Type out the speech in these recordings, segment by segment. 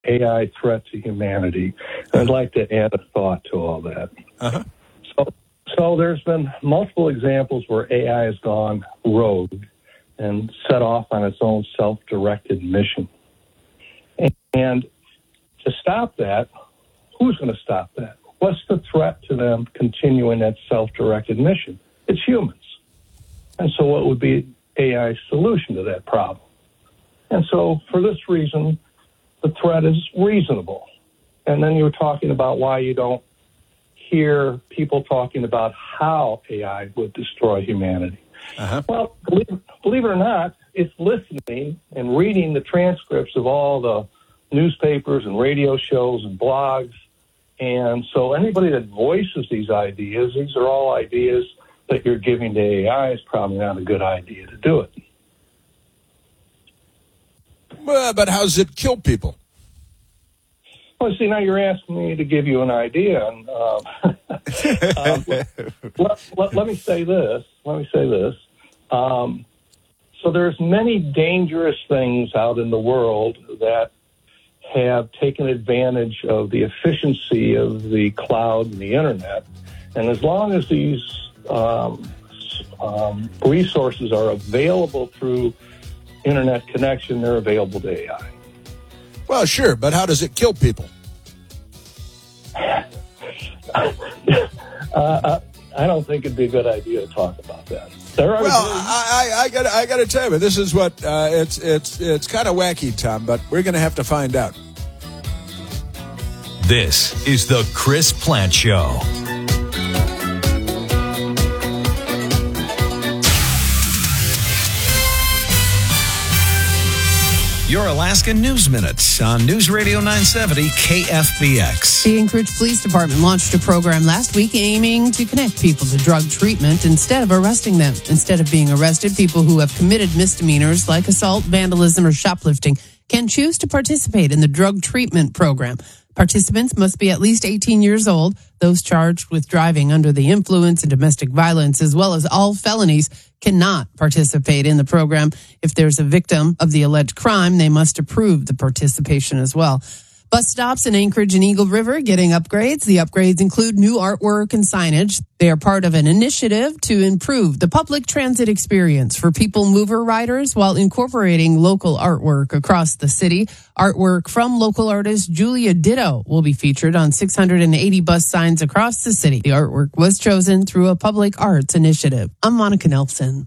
AI threat to humanity. I'd like to add a thought to all that. Uh-huh. So there's been multiple examples where AI has gone rogue and set off on its own self-directed mission. And to stop that, who's going to stop that? What's the threat to them continuing that self-directed mission? It's humans. And so what would be AI's solution to that problem? And so for this reason, the threat is reasonable. And then you were talking about why you don't hear people talking about how AI would destroy humanity. Uh-huh. Well, believe it or not, it's listening and reading the transcripts of all the newspapers and radio shows and blogs. And so anybody that voices these ideas, these are all ideas that you're giving to AI, is probably not a good idea to do it. Well, but how does it kill people? Well, see, now you're asking me to give you an idea. And, let me say this. So there's many dangerous things out in the world that have taken advantage of the efficiency of the cloud and the internet. And as long as these resources are available through internet connection, they're available to AI. Well, sure, but how does it kill people? I don't think it'd be a good idea to talk about that. I got to tell you, this is what it's kind of wacky, Tom, but we're going to have to find out. This is the Chris Plante Show. Your Alaska News Minutes on News Radio 970 KFBX. The Anchorage Police Department launched a program last week aiming to connect people to drug treatment instead of arresting them. Instead of being arrested, people who have committed misdemeanors like assault, vandalism, or shoplifting can choose to participate in the drug treatment program. Participants must be at least 18 years old. Those charged with driving under the influence and domestic violence, as well as all felonies, cannot participate in the program. If there's a victim of the alleged crime, they must approve the participation as well. Bus stops in Anchorage and Eagle River getting upgrades. The upgrades include new artwork and signage. They are part of an initiative to improve the public transit experience for people mover riders while incorporating local artwork across the city. Artwork from local artist Julia Ditto will be featured on 680 bus signs across the city. The artwork was chosen through a public arts initiative. I'm Monica Nelson.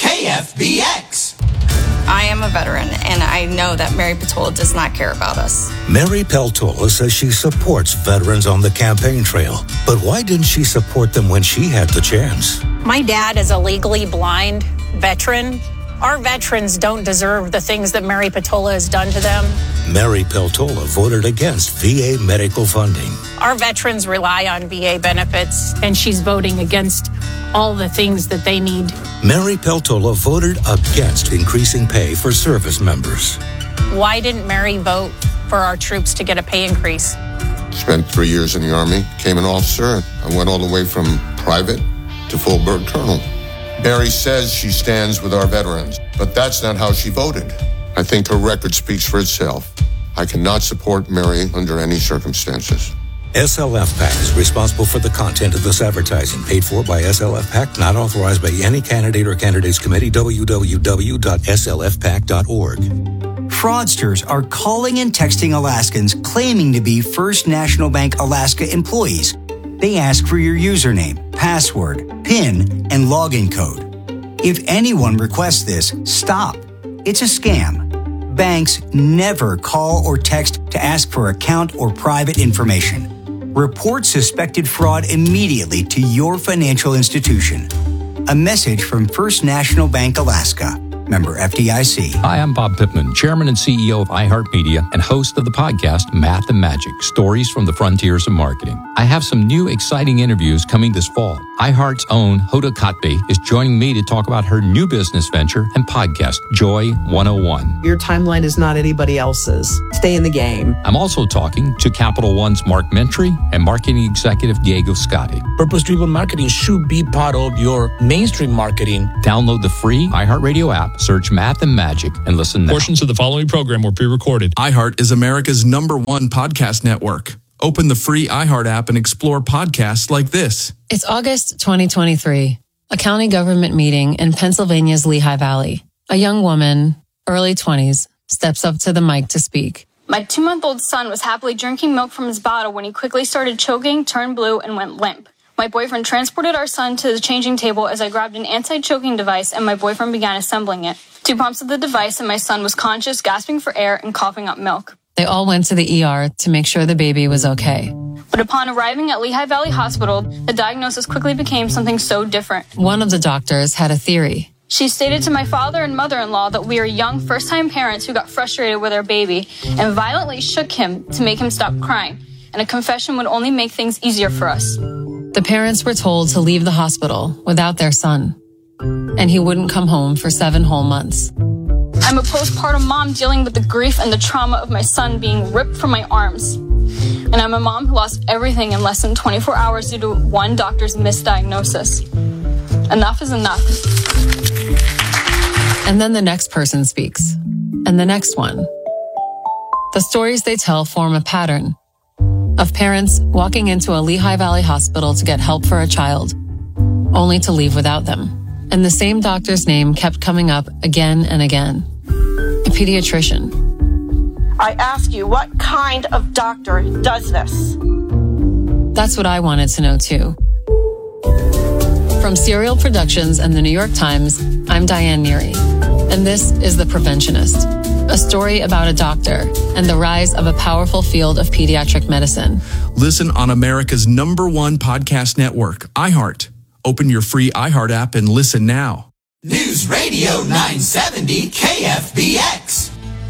KFBX. I am a veteran, and I know that Mary Peltola does not care about us. Mary Peltola says she supports veterans on the campaign trail. But why didn't she support them when she had the chance? My dad is a legally blind veteran. Our veterans don't deserve the things that Mary Peltola has done to them. Mary Peltola voted against VA medical funding. Our veterans rely on VA benefits, and she's voting against all the things that they need. Mary Peltola voted against increasing pay for service members. Why didn't Mary vote for our troops to get a pay increase? Spent 3 years in the Army, became an officer. I went all the way from private to full-bird colonel. Mary says she stands with our veterans, but that's not how she voted. I think her record speaks for itself. I cannot support Mary under any circumstances. SLF PAC is responsible for the content of this advertising, paid for by SLF PAC, not authorized by any candidate or candidates committee. www.slfpac.org. Fraudsters are calling and texting Alaskans claiming to be First National Bank Alaska employees. They ask for your username, password, PIN, and login code. If anyone requests this, stop. It's a scam. Banks never call or text to ask for account or private information. Report suspected fraud immediately to your financial institution. A message from First National Bank Alaska. Member FDIC. Hi, I'm Bob Pittman, Chairman and CEO of iHeartMedia and host of the podcast Math and Magic, Stories from the Frontiers of Marketing. I have some new exciting interviews coming this fall. iHeart's own Hoda Kotb is joining me to talk about her new business venture and podcast, Joy 101. Your timeline is not anybody else's. Stay in the game. I'm also talking to Capital One's Mark Mentry and marketing executive Diego Scotti. Purpose-driven marketing should be part of your mainstream marketing. Download the free iHeartRadio app, search Math and Magic, and listen now. Portions of the following program were pre-recorded. iHeart is America's #1 podcast network. Open the free iHeart app and explore podcasts like this. It's August 2023, a county government meeting in Pennsylvania's Lehigh Valley. A young woman, early 20s, steps up to the mic to speak. My 2-month-old son was happily drinking milk from his bottle when he quickly started choking, turned blue, and went limp. My boyfriend transported our son to the changing table as I grabbed an anti-choking device and my boyfriend began assembling it. 2 pumps of the device and my son was conscious, gasping for air, and coughing up milk. They all went to the ER to make sure the baby was okay. But upon arriving at Lehigh Valley Hospital, the diagnosis quickly became something so different. One of the doctors had a theory. She stated to my father and mother-in-law that we are young first-time parents who got frustrated with our baby and violently shook him to make him stop crying, and a confession would only make things easier for us. The parents were told to leave the hospital without their son, and he wouldn't come home for 7 whole months. I'm a postpartum mom dealing with the grief and the trauma of my son being ripped from my arms. And I'm a mom who lost everything in less than 24 hours due to one doctor's misdiagnosis. Enough is enough. And then the next person speaks, and the next one. The stories they tell form a pattern of parents walking into a Lehigh Valley hospital to get help for a child, only to leave without them. And the same doctor's name kept coming up again and again. A pediatrician. I ask you, what kind of doctor does this? That's what I wanted to know too. From Serial Productions and the New York Times, I'm Diane Neary. And this is The Preventionist, a story about a doctor and the rise of a powerful field of pediatric medicine. Listen on America's #1 podcast network, iHeart. Open your free iHeart app and listen now. News Radio 970 KFBX.